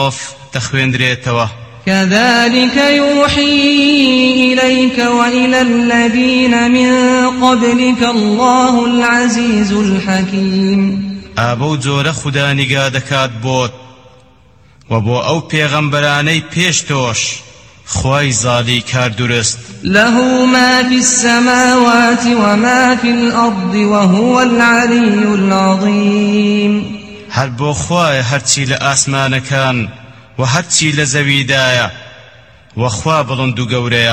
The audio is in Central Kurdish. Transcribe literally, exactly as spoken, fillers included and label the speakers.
Speaker 1: مرۆڤ دەخوێندرێتەوە.
Speaker 2: كذلك يوحي إليك وإلى الذين من قبلك الله العزيز الحكيم.
Speaker 1: ئابە و جۆرە خوددا نیگا دەکات بۆت و بۆ ئەو پێغەمبەرانەی پێش تۆش خوای زالی کار درست.
Speaker 2: له ما في السماوات وما في الأرض وهو العلي العظيم.
Speaker 1: هەر بۆ خوایە هەرچی لە ئاسمانەکان و هەرچی لە زەویدایە و خوا بڵند و گەورەیە.